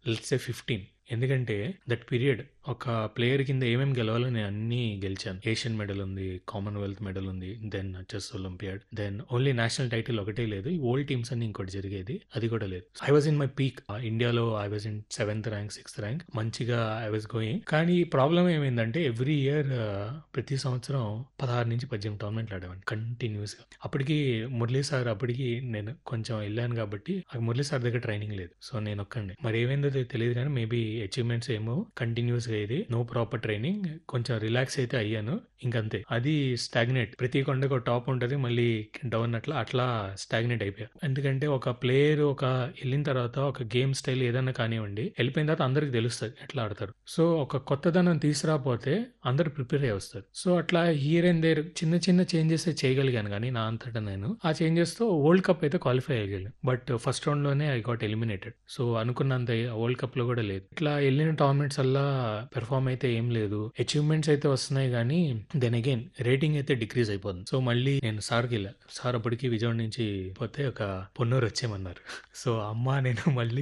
Let's say 15. ఎందుకంటే that period ఒక player కింద ఏమేమి గెలవాలో నేను అన్నీ గెలిచాను. ఏషియన్ మెడల్ ఉంది, కామన్వెల్త్ మెడల్ ఉంది, then chess olympiad, then only national title ఒకటే లేదు. ఈ ఓల్డ్ టీమ్స్ అని ఇంకోటి జరిగేది, అది కూడా లేదు. I was in my peak. ఇండియాలో I was in 7th rank 6th rank, మంచిగా ఐ వాజ్ గోయింగ్. కానీ ప్రాబ్లం ఏమైందంటే ఎవ్రీ ఇయర్ ప్రతి సంవత్సరం 16 నుంచి 18 టోర్నమెంట్లు ఆడేవాడిని కంటిన్యూస్ గా. అప్పటికి మురళీ సార్, అప్పటికి నేను కొంచెం వెళ్ళాను కాబట్టి ఆ మురళీ సార్ దగ్గర ట్రైనింగ్ లేదు. సో నేను ఒక్కడిని. మరి ఏమైందో తెలియదు కానీ మేబీ అచీవ్మెంట్స్ ఏమో కంటిన్యూస్ గా ఇది నో ప్రాపర్ ట్రైనింగ్, కొంచెం రిలాక్స్ అయితే అయ్యాను. ఇంకంతే, అది స్టాగ్నేట్. ప్రతి కొండకు టాప్ ఉంటది, మళ్ళీ డౌన్ అట్లా స్టాగ్నేట్ అయిపోయా. ఎందుకంటే ఒక ప్లేయర్ వెళ్ళిన తర్వాత ఒక గేమ్ స్టైల్ ఏదన్నా కానివ్వండి, వెళ్ళిపోయిన తర్వాత అందరికి తెలుస్తుంది ఎట్లా ఆడతారు. సో ఒక కొత్తదనం తీసుకురాపోతే అందరు ప్రిపేర్ అయ్యి వస్తారు. సో అట్లా హియర్ అండ్ దేర్ చిన్న చిన్న చేంజెస్ చేయగలిగాను కానీ నా అంతటా నేను ఆ చేంజెస్ తో వరల్డ్ కప్ అయితే క్వాలిఫై అయ్యగలను. బట్ ఫస్ట్ రౌండ్ లోనే ఐ గాట్ ఎలిమినేటెడ్. సో అనుకున్నంత వరల్డ్ కప్ లో కూడా లేదు. ఇట్లా వెళ్ళిన టోర్నమెంట్స్ అలా పెర్ఫార్మ్ అయితే ఏం లేదు. అచీవ్మెంట్స్ అయితే వస్తున్నాయి కానీ దెన్ అగైన్ రేటింగ్ అయితే డిక్రీజ్ అయిపోతుంది. సో మళ్ళీ నేను సార్కి వెళ్ళా. సార్ అప్పటికి విజయవాడ నుంచి పోతే ఒక పొన్నూరు వచ్చేయమన్నారు. సో అమ్మ నేను మళ్ళీ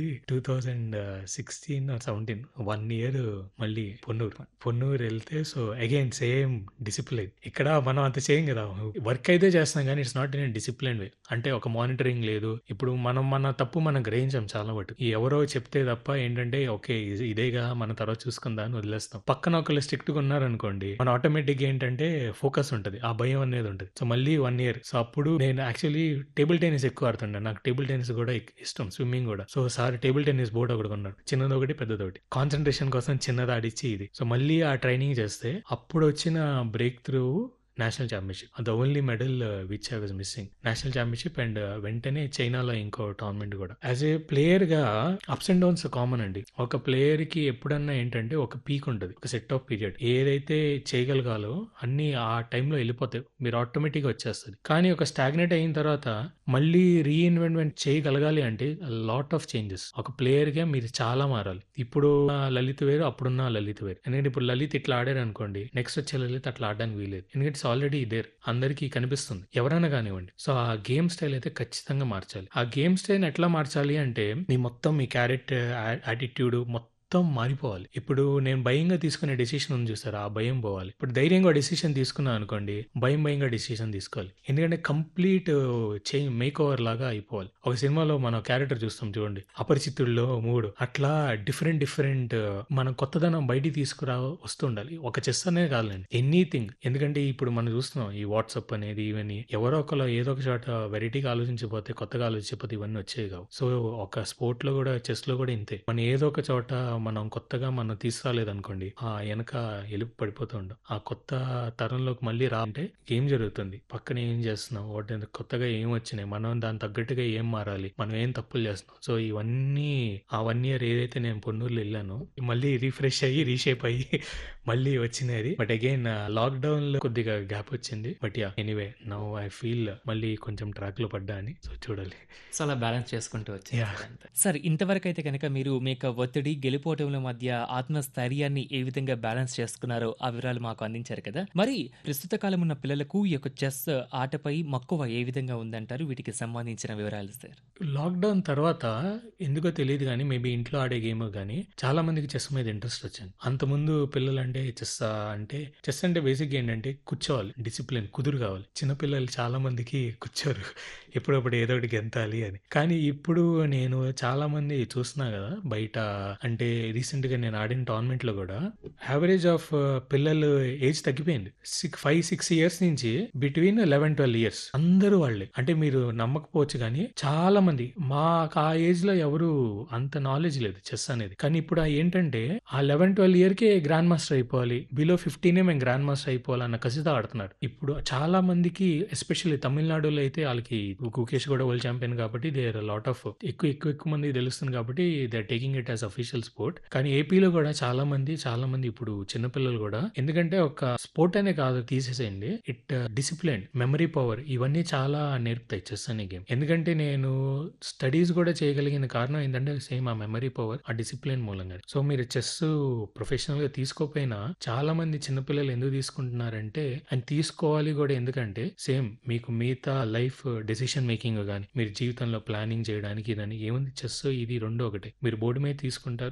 2016 or 17 1 year మళ్ళీ పొన్నూరు వెళ్తే, సో అగైన్ సేమ్ డిసిప్లిన్. ఇక్కడ మనం అంత చేయం కదా, వర్క్ అయితే చేస్తాం కానీ ఇట్స్ నాట్ ఇన్ డిసిప్లిన్ వే. అంటే ఒక మానిటరింగ్ లేదు. ఇప్పుడు మన తప్పు మనం గ్రహించాం చాలా మటు. ఎవరో చెప్తే తప్ప ఏంటంటే ఓకే ఇదేగా మన తర్వాత చూసుకుందా అని వదిలేస్తాం. పక్కన ఒకళ్ళు స్ట్రిక్ట్ గా ఉన్నారనుకోండి, మన ఆటోమేటిక్ ఏంటంటే ఫోకస్ ఉంటుంది, ఆ భయం అనేది ఉంటుంది. సో మళ్ళీ 1 year. సో అప్పుడు నేను యాక్చువల్లీ టేబుల్ టెన్నిస్ ఎక్కువ ఆడుతుండే. నాకు టేబుల్ టెన్నిస్ కూడా ఇష్టం, స్విమ్మింగ్ కూడా. So sir table tennis board ఒకటి కొన్నాడు, చిన్నది ఒకటి పెద్దది ఒకటి. కాన్సన్ట్రేషన్ కోసం చిన్నది ఆడిచ్చి ఇది. సో మళ్ళీ ఆ ట్రైనింగ్ చేస్తే అప్పుడు వచ్చిన break through national championship. The only medal which I was missing, national championship. And వెంటనే చైనాలో ఇంకో టోర్నమెంట్ కూడా. యాజ్ ఏ ప్లేయర్ గా అప్స్ అండ్ డౌన్స్ కామన్ అండి. ఒక ప్లేయర్ కి ఎప్పుడన్నా ఏంటంటే ఒక పీక్ ఉంటుంది, ఒక సెట్ ఆఫ్ పీరియడ్. ఏదైతే చేయగలగాలో అన్ని ఆ టైంలో వెళ్ళిపోతాయి, మీరు ఆటోమేటిక్ గా వచ్చేస్తుంది. కానీ ఒక స్టాగ్నేట్ అయిన తర్వాత మళ్ళీ రీఇన్వెంట్మెంట్ చేయగలగాలి అంటే లాట్ ఆఫ్ చేంజెస్. ఒక ప్లేయర్ గా మీరు చాలా మారాలి. ఇప్పుడు లలిత్ వేరు, అప్పుడున్న లలిత్ వేరు. ఎందుకంటే ఇప్పుడు లలిత్ ఇట్లా ఆడారు అనుకోండి, నెక్స్ట్ వచ్చే లలిత్ అట్లా ఆడడానికి వీలేదు. ఎందుకంటే ఆల్రెడీ దేర్, అందరికీ కనిపిస్తుంది, ఎవరైనా కానివ్వండి. సో ఆ గేమ్ స్టైల్ అయితే ఖచ్చితంగా మార్చాలి. ఆ గేమ్ స్టైల్ ఎట్లా మార్చాలి అంటే మీ క్యారెక్టర్, యాటిట్యూడ్ మొత్తం మారిపోవాలి. ఇప్పుడు నేను భయంగా తీసుకునే డెసిషన్ ఉంది చూసారా, ఆ భయం పోవాలి. ఇప్పుడు ధైర్యంగా డెసిషన్ తీసుకున్నా అనుకోండి, భయంగా డెసిషన్ తీసుకోవాలి. ఎందుకంటే కంప్లీట్ చేంజ్, మేక్ ఓవర్ లాగా అయిపోవాలి. ఒక సినిమాలో మనం క్యారెక్టర్ చూస్తాం చూడండి, అపరిచితుల్లో 3, అట్లా డిఫరెంట్ మనం కొత్తదనం బయటికి తీసుకురా వస్తుండాలి. ఒక చెస్ అనే కాదండి, ఎనీథింగ్. ఎందుకంటే ఇప్పుడు మనం చూస్తున్నాం ఈ వాట్సాప్ అనేది, ఇవన్నీ ఎవరో ఒకరు ఏదో ఒక చోట వెరైటీగా ఆలోచించకపోతే, కొత్తగా ఆలోచించకపోతే ఇవన్నీ వచ్చేవి కావు. సో ఒక స్పోర్ట్ లో కూడా, చెస్ లో కూడా ఇంతే. మనం ఏదో ఒక చోట మనం కొత్తగా మనం తీసుకురాలేదనుకోండి, ఆ వెనక ఎలుపు పడిపోతూ ఉంటాం. ఆ కొత్త తరంలోకి మళ్ళీ అంటే ఏం జరుగుతుంది, పక్కన ఏం చేస్తున్నాం, వాటి కొత్తగా ఏం వచ్చినాయి, మనం దాని తగ్గట్టుగా ఏం మారాలి, మనం ఏం తప్పులు చేస్తున్నాం. సో ఇవన్నీ ఆ 1 year ఏదైతే నేను పొన్నూరులో వెళ్ళానో మళ్ళీ రీఫ్రెష్ అయ్యి రీషేప్ అయ్యి మళ్ళీ వచ్చినది. బట్ అగైన్ లాక్డౌన్ లో కొద్దిగా గ్యాప్ వచ్చింది. But yeah anyway now I feel మళ్ళీ కొంచెం ట్రాక్ లో పడ్డా అని. సో చూడాలి. సో అలా బ్యాలెన్స్ చేసుకుంటూ వచ్చారు. సార్ ఇంతవరకు అయితే కనుక మీరు మీ యొక్క ఒత్తిడి, గెలుపోవటంల మధ్య ఆత్మస్థైర్యాన్ని ఏ విధంగా బ్యాలెన్స్ చేసుకున్నారో ఆ వివరాలు మాకు అందించారు కదా. మరి ప్రస్తుత కాలం ఉన్న పిల్లలకు ఈ యొక్క చెస్ ఆటపై మక్కువ ఏ విధంగా ఉందంటారు? వీటికి సంబంధించిన వివరాలు సార్. లాక్డౌన్ తర్వాత ఎందుకో తెలియదు కానీ మేబీ ఇంట్లో ఆడే గేమ్ కానీ చాలా మందికి చెస్ మీద ఇంట్రెస్ట్ వచ్చింది. అంతకుముందు పిల్లలు అంటే చెస్ అంటే బేసిక్ ఏంటంటే కూర్చోవాలి, డిసిప్లిన్, కుదురు కావాలి. చిన్నపిల్లలు చాలా మందికి కూర్చోరు, ఎప్పుడప్పుడు ఏదో ఒకటి గెంతాలి అని. కానీ ఇప్పుడు నేను చాలా మంది చూస్తున్నా కదా బయట, అంటే రీసెంట్ గా నేను ఆడిన టోర్నమెంట్ లో కూడా యావరేజ్ ఆఫ్ పిల్లలు ఏజ్ తగ్గిపోయింది. 5-6 years నుంచి బిట్వీన్ 11-12 years అందరూ వాళ్ళే. అంటే మీరు నమ్మకపోవచ్చు కానీ చాలా మంది మాకు ఆ ఏజ్ లో ఎవరు అంత నాలెడ్జ్ లేదు చెస్ అనేది. కానీ ఇప్పుడు ఏంటంటే ఆ 11-12 year కే గ్రాండ్ మాస్టర్ అయిపోవాలి, బిలో 15 మేము గ్రాండ్ మాస్టర్ అయిపోవాలన్న కసితో ఆడుతున్నారు. ఇప్పుడు చాలా మందికి ఎస్పెషల్లీ తమిళనాడులో అయితే వాళ్ళకి గుకేష్ కూడా వరల్డ్ ఛాంపియన్ కాబట్టి దే ఆర్ లాట్ ఆఫ్ ఎక్కువ మంది తెలుస్తుంది కాబట్టి they are taking it as official sport. కానీ ఏపీలో కూడా చాలా మంది ఇప్పుడు చిన్నపిల్లలు కూడా, ఎందుకంటే ఒక స్పోర్ట్ అనే కాదు తీసేసేయండి, ఇట్ డిసిప్లిన్, మెమరీ పవర్, ఇవన్నీ చాలా నేర్పుతాయి చెస్ అనే గేమ్. ఎందుకంటే నేను స్టడీస్ కూడా చేయగలిగిన కారణం ఏంటంటే సేమ్ ఆ మెమరీ పవర్, ఆ డిసిప్లిన్ మూలంగా. సో మీరు చెస్ ప్రొఫెషనల్ గా తీసుకోపోయినా చాలా మంది చిన్నపిల్లలు ఎందుకు తీసుకుంటున్నారంటే, అండ్ తీసుకోవాలి కూడా, ఎందుకంటే సేమ్ మీకు మిగతా లైఫ్ డెసిషన్ మేకింగ్ కానీ, మీరు జీవితంలో ప్లానింగ్ చేయడానికి ఇదని ఏముంది, చెస్ ఇది 2 ఒకటే. మీరు బోర్డు మీద తీసుకుంటారు,